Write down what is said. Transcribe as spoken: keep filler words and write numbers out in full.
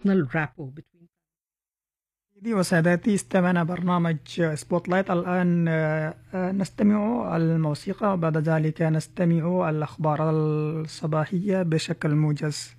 personal rapport between. سيدي وسادتي، استمعنا برنامج سبوت لايت. الآن آه، آه، نستمع الموسيقى وبعد ذلك نستمع الأخبار الصباحية بشكل موجز.